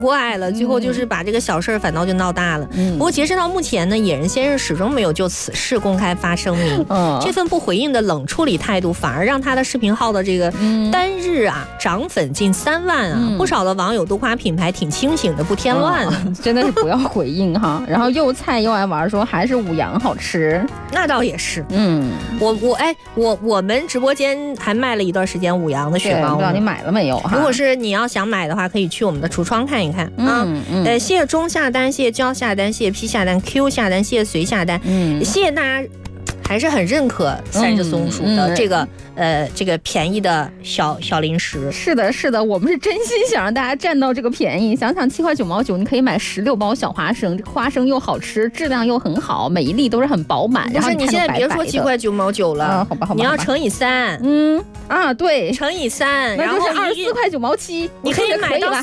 过爱了，最后就是把这个小事儿反倒就闹大了。不过截止到目前呢，野人先生始终没有就此事公开发声明。这份不回应的冷处理态度，反而让他的视频号的这个单日涨粉近3万啊！不少的网友都夸品牌挺清醒的，不添乱啊。 真的是不要回应哈。然后又菜又爱玩，说还是五羊好吃。 那倒也是。我们直播间还卖了一段时间五羊的雪糕， 不知道你买了没有哈？ 如果是你要想买的话，可以去我们的橱窗看一看啊。谢谢钟下单，谢谢焦下单，谢谢 P 下单 ，Q 下单，谢谢随下单，谢谢大家。还是很认可三只松鼠的这个便宜的小零食。 是的，是的，我们是真心想让大家占到这个便宜。想想7块9毛9，你可以买16包小花生，这个花生又好吃，质量又很好，每一粒都是很饱满。 不是，你现在别说7块9毛9了， 好吧， 你要乘以3。 对， 乘以3， 然后24块9毛7， 你可以买到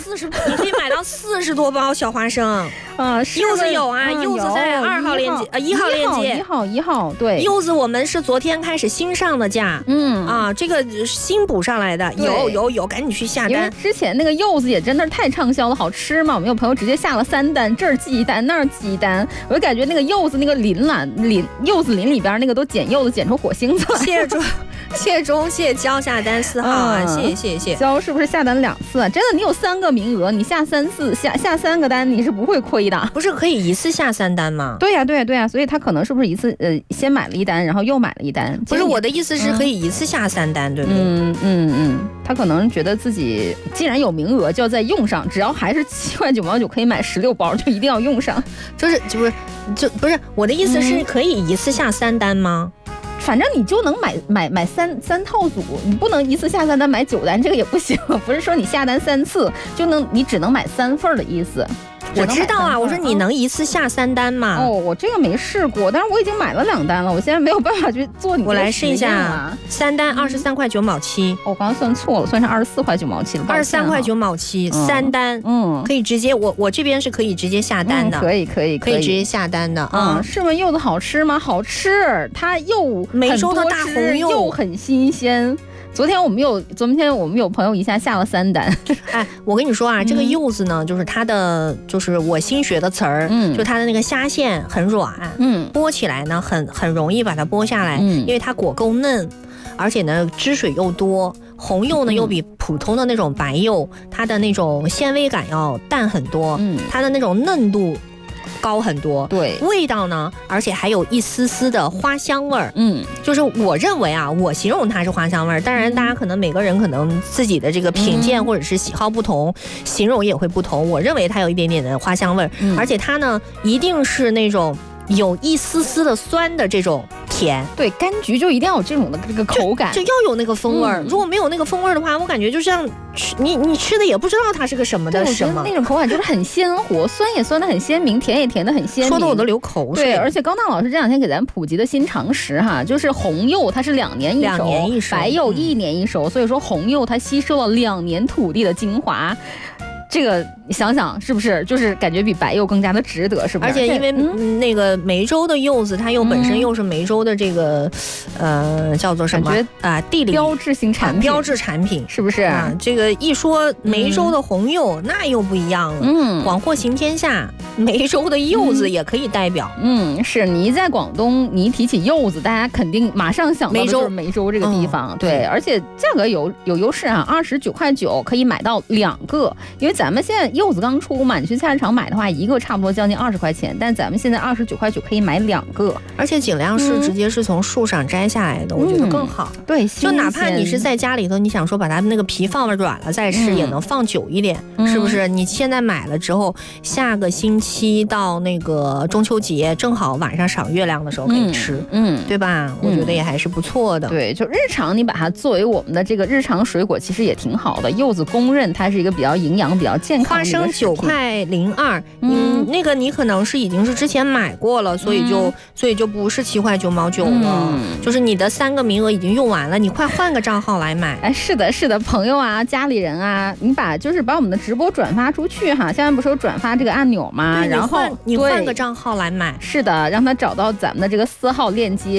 40多包小花生。柚子有啊，柚子在2号链接，1号链接 ，1号，对， 柚子我们是昨天开始新上的架，这个新补上来的，有，赶紧去下单。 因为之前那个柚子也真的是太畅销了，好吃嘛，我们有朋友直接下了3单，这儿寄1单，那儿寄1单，我就感觉那个柚子那个柚子林里边那个都捡柚子捡出火星子了。 谢钟，谢谢焦下单4号啊，谢谢。 焦是不是下单2次啊？真的，你有3个名额，你下3次，下3个单，你是不会亏的。 不是可以一次下3单吗？ 对呀，所以他可能是不是一次先买了1单，然后又买了1单？ 不是，我的意思是可以一次下3单，对不对？ 他可能觉得自己既然有名额，就要再用上，只要还是7块9毛9可以买16包，就一定要用上。不是我的意思是可以一次下3单吗？ 反正你就能买三套组，你不能一次下3单买9单，这个也不行。不是说你下单3次你只能买3份的意思。 我知道啊，我说你能一次下3单吗？ 我这个没试过，但是我已经买了2单了，我现在没有办法去做你。 我来试一下，3单23块9毛7。 我刚刚算错了，算是24块9毛7了。 23块9毛7，3单，可以直接我这边是可以直接下单的， 可以直接下单的试问柚子好吃吗？好吃，它又梅州的大红柚又很新鲜。昨天我们有朋友一下了3单。 我跟你说啊，这个柚子呢，就是它的，就是我新学的词儿，就它的那个虾线很软，剥起来呢很容易把它剥下来，因为它果够嫩，而且呢汁水又多。红柚呢又比普通的那种白柚，它的那种纤维感要淡很多，它的那种嫩度高很多， 对， 味道呢，而且还有一丝丝的花香味儿，就是我认为啊，我形容它是花香味儿，当然大家可能每个人可能自己的这个品鉴或者是喜好不同，形容也会不同。我认为它有一点点的花香味儿，而且它呢一定是那种有一丝丝的酸的这种甜， 对，柑橘就一定要有这种的这个口感， 就要有那个风味儿。如果没有那个风味儿的话，我感觉就像你吃的也不知道它是个什么的什么。 那种口感就是很鲜活，酸也酸的很鲜明，甜也甜的很鲜明， 说的我都流口水。 对，而且高大老师这2天给咱普及的新常识哈，就是红柚它是2年一熟，白柚1年一熟，所以说红柚它吸收了2年土地的精华。这个想想是不是就是感觉比白柚更加的值得，是不是？ 而且因为那个梅州的柚子，它又本身又是梅州的这个叫做什么地理标志性产品， 标志产品是不是？ 这个一说梅州的红柚，那又不一样了。广货行天下，梅州的柚子也可以代表。 是你一在广东，你一提起柚子，大家肯定马上想到的就是梅州这个地方。对，而且价格有优势啊，29块9可以买到2个，因为咱们现在柚子刚出嘛，你去菜市场买的话，一个差不多将近20块钱，但咱们现在29块9可以买2个， 而且尽量是直接是从树上摘下来的，我觉得更好。 对， 就哪怕你是在家里头，你想说把它那个皮放软了再吃，也能放久一点，是不是？你现在买了之后，下个星期到那个中秋节，正好晚上赏月亮的时候可以吃，对吧？我觉得也还是不错的。 对，就日常你把它作为我们的这个日常水果，其实也挺好的。柚子公认它是一个比较营养、比较健康的一个食品。 花生9块02，那个你可能是已经是之前买过了，所以就不是7块9毛9了，就是你的3个名额已经用完了，你快换个账号来买。 是的，朋友啊，家里人啊，你把我们的直播转发出去哈，现在不是有转发这个按钮吗？然后你换个账号来买。 是的，让他找到咱们的这个4号链接。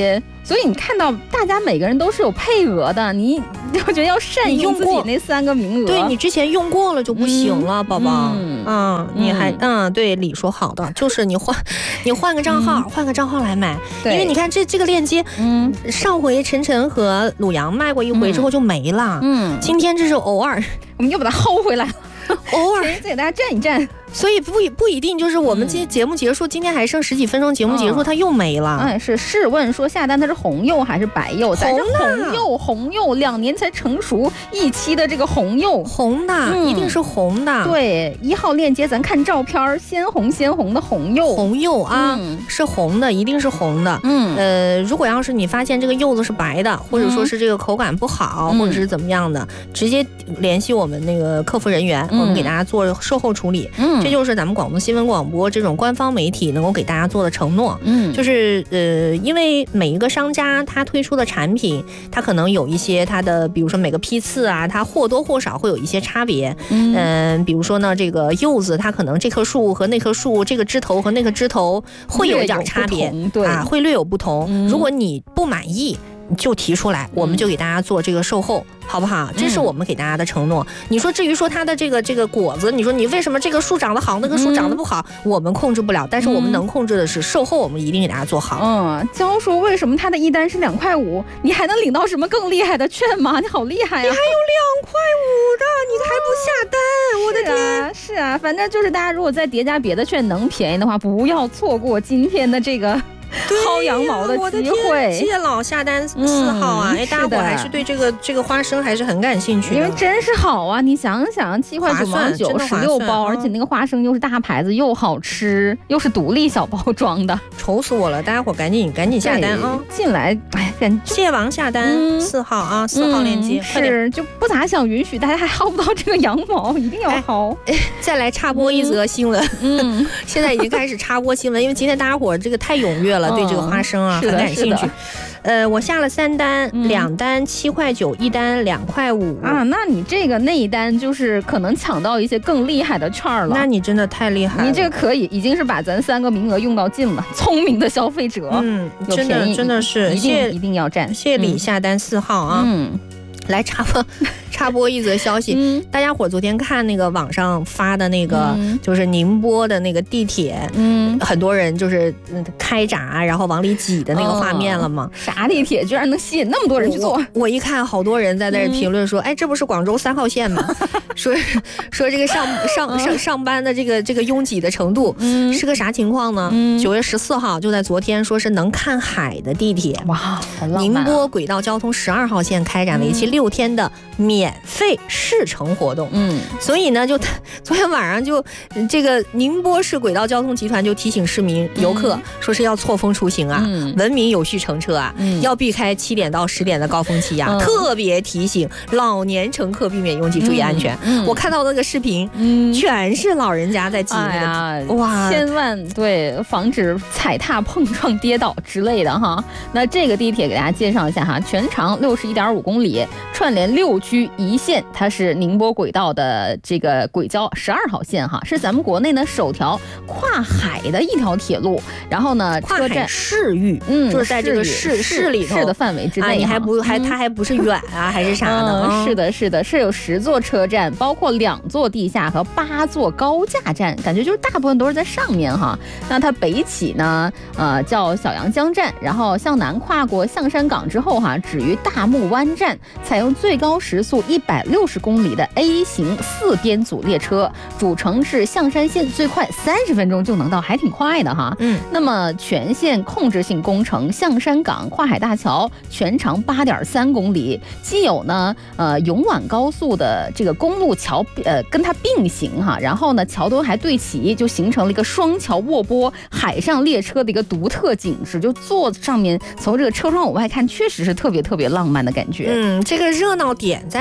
所以你看到大家每个人都是有配额的，我觉得要善用自己那3个名额。 对，你之前用过了就不行了，宝宝。你还对，李说好的，就是你换个账号，换个账号来买，因为你看这个链接，上回晨晨和鲁阳卖过一回之后就没了。今天这是偶尔， 我们又把它薅回来了。 偶尔再给大家站一站， 所以不一定就是我们节目结束，今天还剩10几分钟，节目结束它又没了。 是试问说下单它是红柚还是白柚？咱是红柚，2年才成熟1期的这个红柚， 红的，一定是红的。 对，1号链接咱看照片，鲜红的红柚啊，是红的，一定是红的。如果要是你发现这个柚子是白的，或者说是这个口感不好，或者是怎么样的，直接联系我们那个客服人员，我们给大家做售后处理。这就是咱们广东新闻广播这种官方媒体能够给大家做的承诺。就是因为每一个商家他推出的产品，他可能有一些他的，比如说每个批次啊，它或多或少会有一些差别。比如说呢，这个柚子它可能这棵树和那棵树，这个枝头和那个枝头会有一点差别，会略有不同。如果你不满意，就提出来，我们就给大家做这个售后，好不好？这是我们给大家的承诺。你说至于说它的这个果子，你说你为什么这个树长得好，那个树长得不好，我们控制不了，但是我们能控制的是售后，我们一定给大家做好。 娇说为什么它的1单是2块5，你还能领到什么更厉害的券吗？你好厉害呀！ 你还有2块5的，你还不下单？我的天！ 是啊，反正就是大家如果再叠加别的券能便宜的话，不要错过今天的这个薅羊毛的机会。 谢谢老下单4号啊！大家伙还是对这个花生还是很感兴趣的， 因为真是好啊！你想想，7块9毛9 16包，而且那个花生又是大牌子，又好吃，又是独立小包装的， 愁死我了！大家伙赶紧下单啊！ 进来， 谢王下单4号啊，4号链接是就不咋想允许大家还薅不到这个羊毛，一定要薅。 再来插播一则新闻，现在已经开始插播新闻，因为今天大家伙这个太踊跃了，对这个花生啊很感兴趣。我下了3单，2单7块9，1单2块5 啊。那你这个那一单就是可能抢到一些更厉害的券了。 那你真的太厉害了， 你这个可以，已经是把咱3个名额用到尽了。聪明的消费者， 真的是一定要占。 谢谢李下单4号啊。来插播一则消息，大家伙昨天看那个网上发的那个，就是宁波的那个地铁，很多人就是开闸然后往里挤的那个画面了吗？ 啥地铁居然能吸引那么多人去坐？ 我一看，好多人在那儿评论说，这不是广州3号线吗？说这个上班的这个拥挤的程度是个啥情况呢？9月14号就在昨天，说是能看海的地铁。 哇， 宁波轨道交通12号线开展为期6天的免费试乘活动。所以呢，就昨天晚上就这个宁波市轨道交通集团就提醒市民游客，说是要错峰出行啊，文明有序乘车啊，要避开7点到10点的高峰期啊，特别提醒老年乘客避免拥挤，注意安全。我看到那个视频，全是老人家在挤那个，哇， 千万对防止踩踏、碰撞、跌倒之类的哈。那这个地铁给大家介绍一下哈，全长61.5公里，串联6区1线，它是宁波轨道的这个轨交12号线哈，是咱们国内呢首条跨海的一条铁路。然后呢，车站市域，就是在这个市里头市的范围之内， 你它还不是远啊，还是啥呢？ 是的，是有10座车站，包括2座地下和8座高架站，感觉就是大部分都是在上面哈。那它北起呢，叫小杨江站，然后向南跨过象山港之后哈，止于大木湾站，采用最高时速160公里的 A 型4边组列车，主城市象山线最快30分钟就能到，还挺快的哈。那么全线控制性工程象山港跨海大桥全长8.3公里，既有呢永莞高速的这个公路桥跟它并行哈，然后呢桥墩还对齐，就形成了一个双桥卧波海上列车的一个独特景致，就坐上面从这个车窗往外看，确实是特别特别浪漫的感觉。 这个热闹点在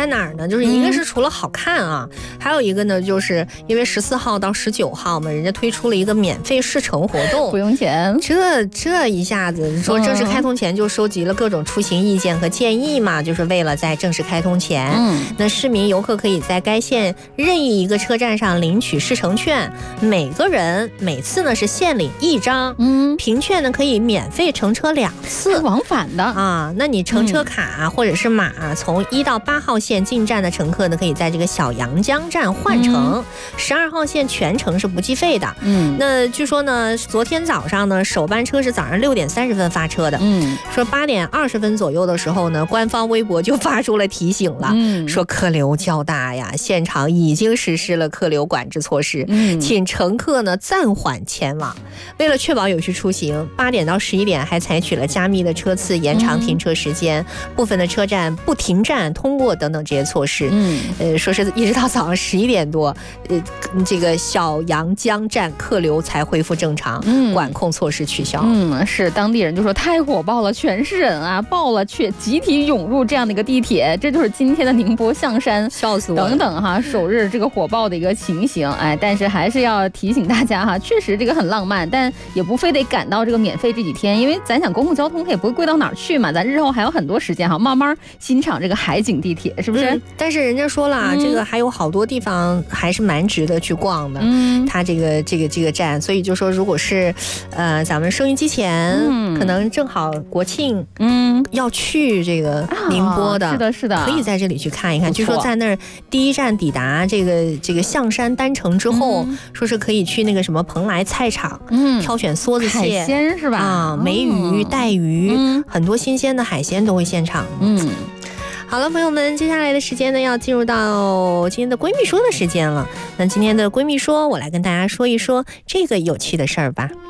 哪儿呢？就是一个是除了好看啊，还有一个呢，就是因为14号到19号嘛，人家推出了一个免费试乘活动， 不用钱。 这一下子说正式开通前就收集了各种出行意见和建议嘛，就是为了在正式开通前，那市民游客可以在该县任意一个车站上领取试乘券，每个人每次呢是限领1张，凭券呢可以免费乘车2次， 往返的啊。那你乘车卡或者是码，从1到8号线进站的乘客呢，可以在这个小阳江站换乘，12号线全程是不计费的。那据说呢，昨天早上呢，首班车是早上6点30分发车的。说8点20分左右的时候呢，官方微博就发出了提醒了，说客流较大呀，现场已经实施了客流管制措施，请乘客呢暂缓前往。为了确保有序出行，8点到11点还采取了加密的车次、延长停车时间、部分的车站不停站通过等等这些措施。说是一直到早上11点多，这个小阳江站客流才恢复正常，管控措施取消。 是当地人就说太火爆了，全是人啊，爆了，却集体涌入这样的一个地铁，这就是今天的宁波象山， 笑死我了， 等等哈，首日这个火爆的一个情形。但是还是要提醒大家哈，确实这个很浪漫，但也不非得赶到这个免费这几天，因为咱想公共交通它也不会贵到哪儿去嘛，咱日后还有很多时间哈，慢慢欣赏这个海景地铁，是不是？ 但是人家说了，这个还有好多地方还是蛮值得去逛的。它这个站，所以就说如果是咱们收音机前，可能正好国庆，要去这个宁波的， 是的， 可以在这里去看一看。据说在那儿第一站抵达这个象山单城之后，说是可以去那个什么蓬莱菜场，挑选梭子蟹、 海鲜是吧？ 梅鱼、带鱼，很多新鲜的海鲜都会现场。好了，朋友们，接下来的时间呢，要进入到今天的闺蜜说的时间了。那今天的闺蜜说，我来跟大家说一说这个有趣的事儿吧。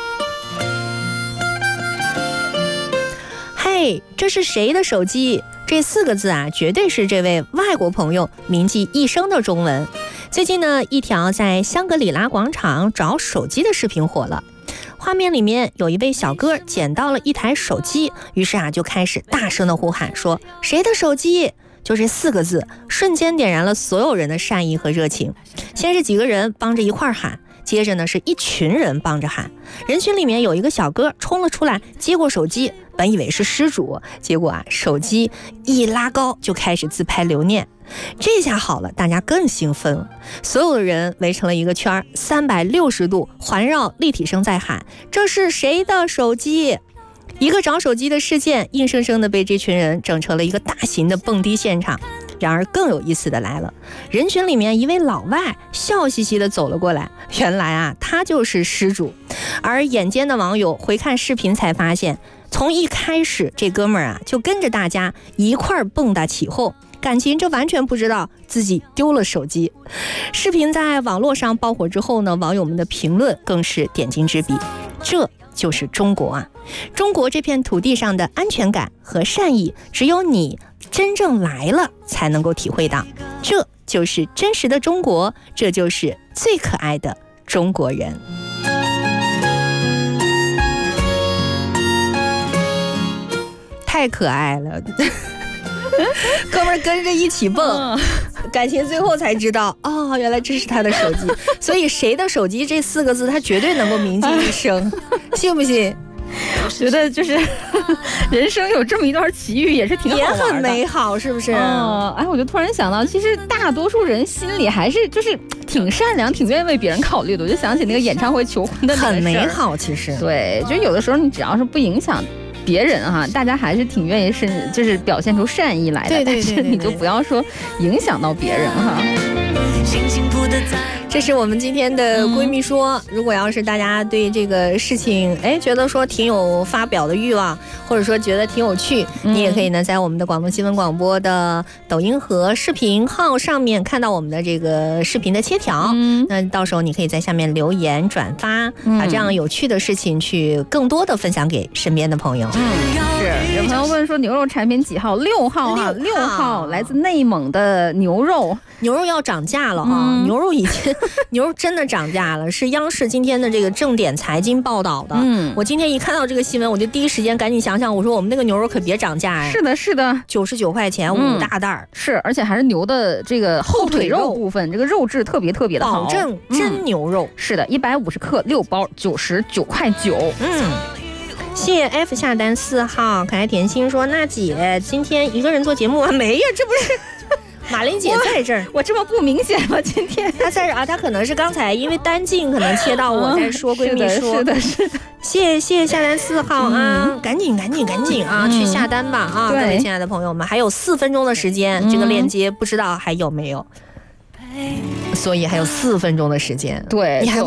嘿，这是谁的手机？这4个字啊，绝对是这位外国朋友铭记一生的中文。最近呢，一条在香格里拉广场找手机的视频火了。画面里面有一位小哥捡到了一台手机，于是啊就开始大声的呼喊说：“谁的手机？”就这4个字，瞬间点燃了所有人的善意和热情。先是几个人帮着一块儿喊，接着呢是一群人帮着喊。人群里面有一个小哥冲了出来，接过手机，本以为是失主，结果啊手机一拉高就开始自拍留念。这下好了，大家更兴奋了，所有的人围成了一个圈，360度环绕，立体声在喊：“这是谁的手机？”一个找手机的事件，硬生生的被这群人整成了一个大型的蹦迪现场。然而更有意思的来了，人群里面一位老外笑嘻嘻的走了过来，原来啊他就是失主。而眼尖的网友回看视频才发现，从一开始这哥们儿啊就跟着大家一块儿蹦跶起哄，感情这完全不知道自己丢了手机。视频在网络上爆火之后呢，网友们的评论更是点睛之笔。这就是中国啊！中国这片土地上的安全感和善意，只有你真正来了才能够体会到。这就是真实的中国，这就是最可爱的中国人。太可爱了。哥们儿跟着一起蹦，感情最后才知道，哦，原来这是他的手机。所以谁的手机这4个字，他绝对能够铭记一生，信不信？ 我觉得就是人生有这么一段奇遇也是挺好玩的， 也很美好，是不是？ 我就突然想到，其实大多数人心里还是就是挺善良，挺愿意为别人考虑的。我就想起那个演唱会求婚的那个事儿， 很美好。其实对，就有的时候你只要是不影响别人哈，大家还是挺愿意就是表现出善意来的。对，但是你就不要说影响到别人哈。 这是我们今天的闺蜜说，如果要是大家对这个事情觉得说挺有发表的欲望，或者说觉得挺有趣，你也可以呢在我们的广东新闻广播的抖音和视频号上面看到我们的这个视频的切条，那到时候你可以在下面留言转发，把这样有趣的事情去更多的分享给身边的朋友。 是，有朋友问说牛肉产品几号？6号哈，6号来自内蒙的牛肉。 牛肉要涨价了啊！牛肉真的涨价了，是央视今天的这个正点财经报道的。我今天一看到这个新闻，我就第一时间赶紧想想，我说我们那个牛肉可别涨价哎。 是的，是的 ，99块钱5大袋儿。 是，而且还是牛的这个后腿肉部分，这个肉质特别的好， 保证真牛肉。 是的，150克6包，99块9。 谢谢 F 下单4号可爱甜心说，娜姐今天一个人做节目没呀？这不是。马琳姐在这儿， 我这么不明显吗？今天她在这儿啊，她可能是刚才因为单镜可能切到我在说闺蜜说， 是的。 谢谢下单4号啊，赶紧啊，去下单吧啊！各位亲爱的朋友们，还有4分钟的时间，这个链接不知道还有没有，所以还有4分钟的时间， 对， 你还